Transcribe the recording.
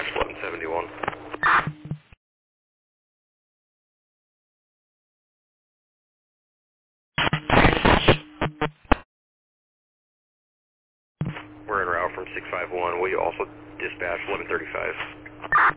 1171. We're en route from 651. Will you also dispatch 1135?